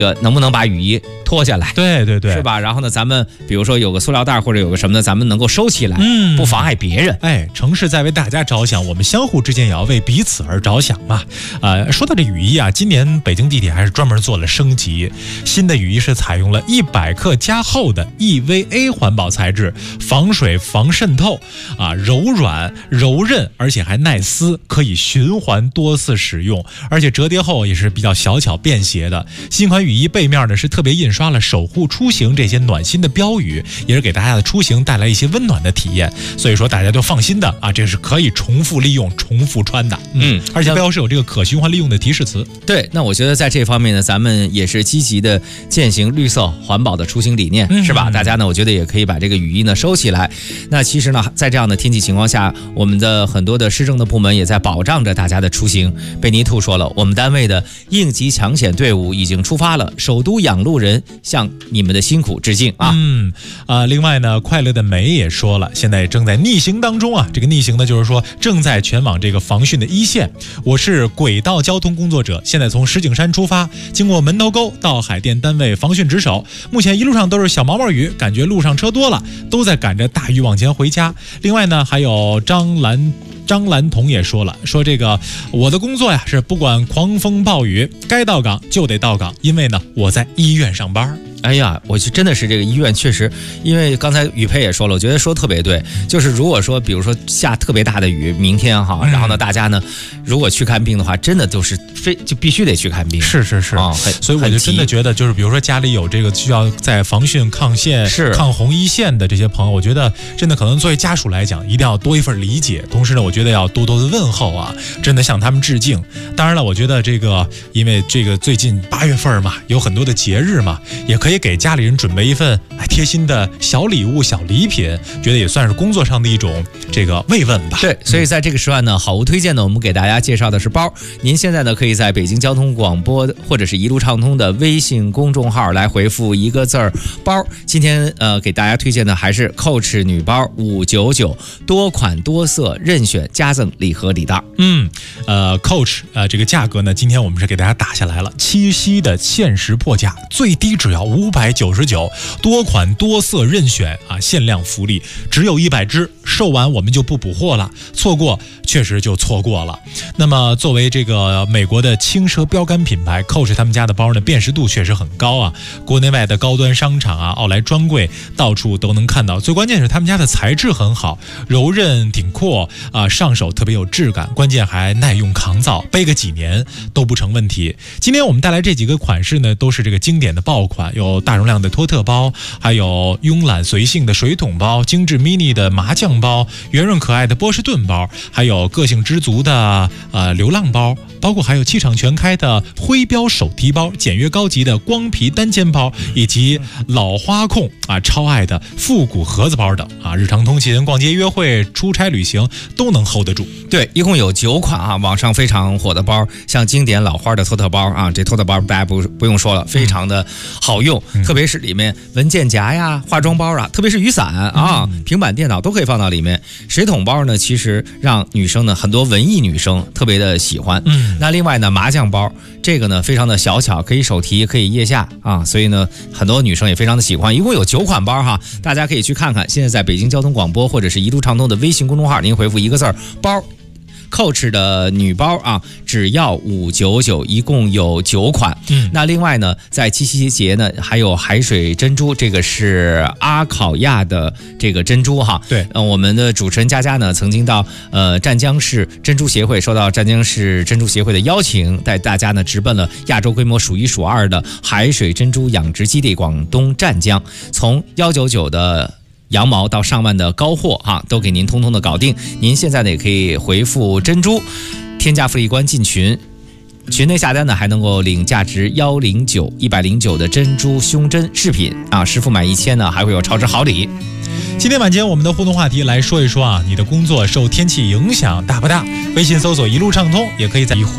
能不能把雨衣脱下来？ 对对对， 是吧？然后呢，咱们比如说有个塑料袋或者有个什么的，咱们能够收起来，不妨碍别人。 哎，城市在为大家着想，我们相互之间也要为彼此而着想嘛。说到这雨衣啊，今年北京地铁还是专门做了升级，新的雨衣是采用了100克加厚的 EVA 环保材质，防水防渗透柔软柔韧，而且还耐撕，可以循环多次使用，而且折叠后也是比较小巧便携的。新款雨衣背面呢是特别印刷了守护出行这些暖心的标语，也是给大家的出行带来一些温暖的体验，所以说大家就放心的这是可以重复利用重复穿的。而且背后是有这个可循环利用的提示词。 对，那我觉得在这方面呢，咱们也是积极的践行绿色环保的出行理念，是吧？大家呢，我觉得也可以把这个雨衣呢收起来。那其实呢，在这样的天气情况下，我们的很多的市政的部门也在保障着大家的出行。贝尼兔说了，我们单位的应急抢险队伍已经出发了，首都养路人向你们的辛苦致敬啊！ 另外呢，快乐的梅也说了，现在正在逆行当中啊。这个逆行呢，就是说正在前往这个防汛的一线。我是轨道交通工作者，现在从石景山出发，经过门头沟到海淀单位防汛值守。目前一路上都是小毛毛雨，感觉路上车多了，都在赶着大雨往前回家。另外呢，还有张兰彤也说了，说这个我的工作呀是不管狂风暴雨，该到岗就得到岗，因为呢我在医院上班。 哎呀，我真的是这个医院确实，因为刚才宇佩也说了，我觉得说特别对，就是如果说比如说下特别大的雨，明天然后呢大家呢如果去看病的话，真的就是就必须得去看病。 是所以我就真的觉得，就是比如说家里有这个需要在防汛抗线抗洪一线的这些朋友，我觉得真的可能作为家属来讲，一定要多一份理解，同时呢我觉得要多多的问候真的向他们致敬。当然了，我觉得这个因为这个最近8月份嘛，有很多的节日嘛，也可以给家里人准备一份贴心的小礼物小礼品，觉得也算是工作上的一种这个慰问吧。 对，所以在这个时段呢，好物推荐呢，我们给大家介绍的是包。您现在呢可以在北京交通广播或者是一路畅通的微信公众号来回复一个字儿包。今天给大家推荐的还是 Coach 女包599，多款多色任选，加赠礼盒礼袋。 Coach 这个价格呢，今天我们是给大家打下来了，7夕的限时破价，最低只要599，多款多色任选限量福利，只有100只，售完我们就不补货了，错过确实就错过了。那么作为这个美国的轻奢标杆品牌 Coach 他们家的包呢，辨识度确实很高国内外的高端商场奥莱专柜到处都能看到。最关键是他们家的材质很好，柔韧挺阔上手特别有质感，关键还耐用抗造，背个几年都不成问题。今天我们带来这几个款式呢，都是这个经典的爆款，有大容量的托特包，还有慵懒随性的水桶包，精致 mini 的麻将包，圆润可爱的波士顿包，还有个性知足的流浪包，包括还有气场全开的徽标手提包，简约高级的光皮单肩包，以及老花控超爱的复古盒子包等日常通勤、逛街、约会、出差旅行都能 hold 得住。 对，一共有9款网上非常火的包，像经典老花的托特包这托特包大家不用说了，非常的好用，特别是里面文件夹呀、化妆包特别是雨伞平板电脑都可以放到里面。水桶包呢，其实让女生呢，很多文艺女生特别的喜欢。那另外呢，麻将包这个呢非常的小巧，可以手提，可以腋下所以呢很多女生也非常的喜欢。一共有9款包大家可以去看看。现在在北京交通广播或者是一路畅通的微信公众号，您回复一个字包，Coach 的女包只要599，一共有9款。那另外呢，在七夕节呢，还有海水珍珠，这个是阿考亚的这个珍珠对， 我们的主持人佳佳呢，曾经到湛江市珍珠协会，受到湛江市珍珠协会的邀请，带大家呢直奔了亚洲规模数1数2的海水珍珠养殖基地广东湛江，从199的羊毛到上万的高货都给您通通的搞定。您现在呢也可以回复珍珠，添加福利官进群，群内下单呢还能够领价值109的珍珠胸针饰品实付满1000呢还会有超值好礼。 今天晚间我们的互动话题来说一说你的工作受天气影响大不大？微信搜索一路畅通，也可以在一